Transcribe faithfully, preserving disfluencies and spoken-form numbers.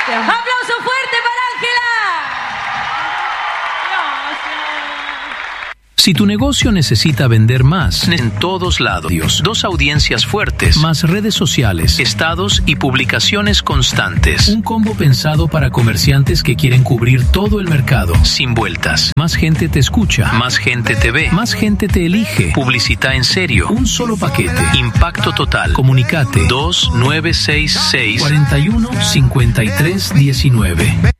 ¡Aplauso fuerte para Ángela! Si tu negocio necesita vender más, en todos lados, dos audiencias fuertes, más redes sociales, estados y publicaciones constantes. Un combo pensado para comerciantes que quieren cubrir todo el mercado, sin vueltas. Más gente te escucha, más gente te ve, más gente te elige. Publicita en serio. Un solo paquete. Impacto total. Comunicate dos nueve seis seis, cuatro uno cinco tres uno nueve.